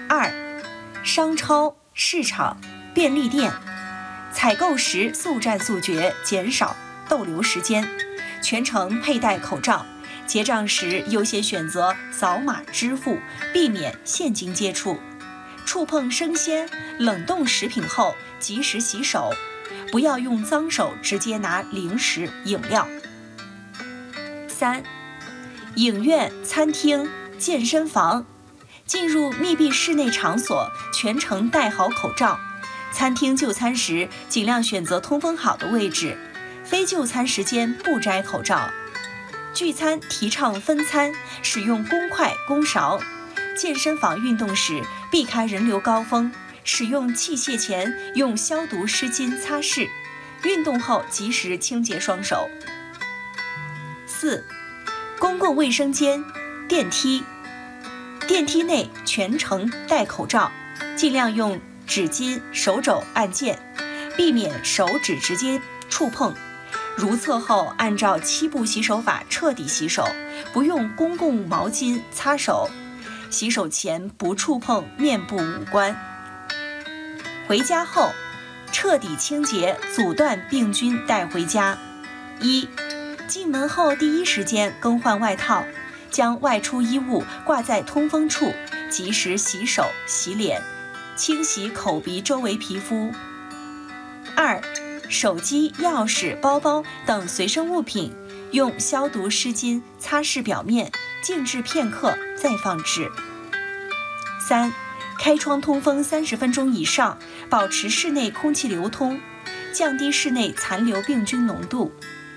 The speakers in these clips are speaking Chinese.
2. 商超、市场、便利店采购时速战速决，减少逗留时间，全程佩戴口罩，结账时优先选择扫码支付，避免现金接触。触碰生鲜、冷冻食品后及时洗手，不要用脏手直接拿零食、饮料。3. 影院、餐厅、健身房进入密闭室内场所，全程戴好口罩。餐厅就餐时尽量选择通风好的位置，非就餐时间不摘口罩。聚餐提倡分餐，使用公筷公勺。健身房运动时避开人流高峰，使用器械前用消毒湿巾擦拭，运动后及时清洁双手。4. 公共卫生间、电梯内全程戴口罩，尽量用纸巾、手肘按键，避免手指直接触碰。如厕后按照7步洗手法彻底洗手，不用公共毛巾擦手。洗手前不触碰面部五官。回家后彻底清洁，阻断病菌带回家。1. 进门后第一时间更换外套，将外出衣物挂在通风处，及时洗手洗脸，清洗口鼻周围皮肤。2. 手机、钥匙、包包等随身物品，用消毒湿巾擦拭表面，静置片刻再放置。3. 开窗通风30分钟以上，保持室内空气流通，降低室内残留病菌浓度。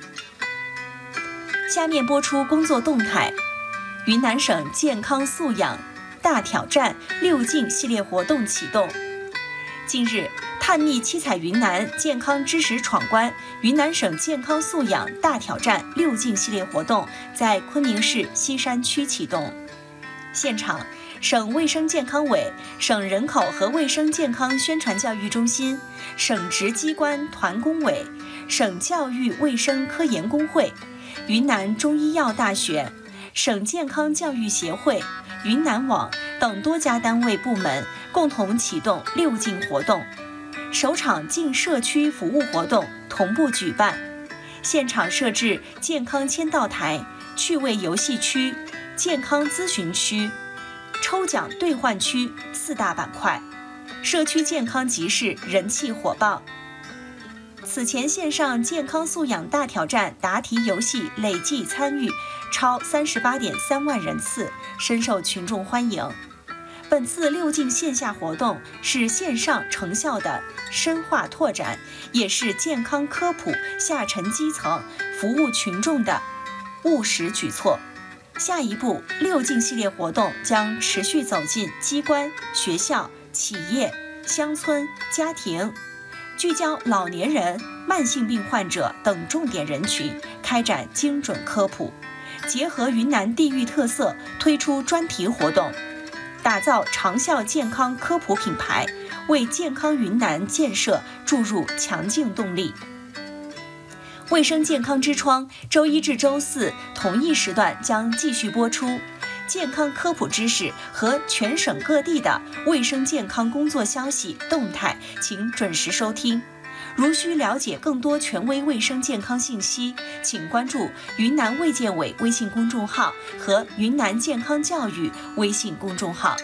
下面播出工作动态。云南省健康素养大挑战6进系列活动启动。近日，探秘七彩云南健康知识闯关云南省健康素养大挑战6进系列活动在昆明市西山区启动。现场，省卫生健康委、省人口和卫生健康宣传教育中心、省直机关团工委、省教育卫生科研工会、云南中医药大学、省健康教育协会、云南网等多家单位部门共同启动6进活动，首场进社区服务活动同步举办。现场设置健康签到台、趣味游戏区、健康咨询区、抽奖兑换区4大板块，社区健康集市人气火爆。此前线上健康素养大挑战答题游戏累计参与超38.3万人次，深受群众欢迎。本次6进线下活动是线上成效的深化拓展，也是健康科普下沉基层服务群众的务实举措。下一步，6进系列活动将持续走进机关、学校、企业、乡村、家庭，聚焦老年人、慢性病患者等重点人群，开展精准科普，结合云南地域特色推出专题活动，打造长效健康科普品牌，为健康云南建设注入强劲动力。卫生健康之窗周一至周四同一时段将继续播出，健康科普知识和全省各地的卫生健康工作消息动态，请准时收听。如需了解更多权威卫生健康信息，请关注云南卫健委微信公众号和云南健康教育微信公众号。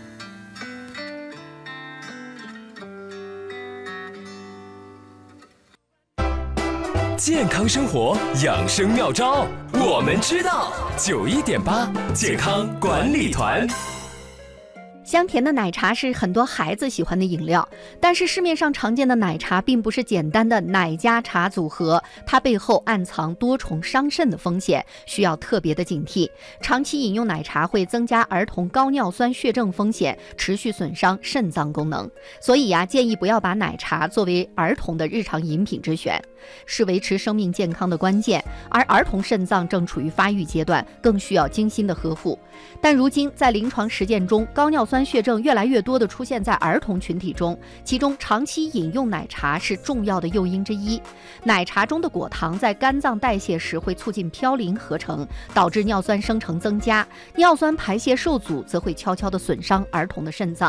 健康生活养生妙招，我们知道。91.8健康管理团。 香甜的奶茶是很多孩子喜欢的饮料，但是市面上常见的奶茶并不是简单的奶加茶组合，它背后暗藏多重伤肾的风险，需要特别的警惕。长期饮用奶茶会增加儿童高尿酸血症风险，持续损伤肾脏功能。所以建议不要把奶茶作为儿童的日常饮品之选，是维持生命健康的关键。而儿童肾脏正处于发育阶段，更需要精心的呵护。但如今在临床实践中，高尿酸血症越来越多地出现在儿童群体中，其中长期饮用奶茶是重要的诱因之一。奶茶中的果糖在肝脏代谢时会促进嘌呤合成，导致尿酸生成增加，尿酸排泄受阻则会悄悄地损伤儿童的肾脏。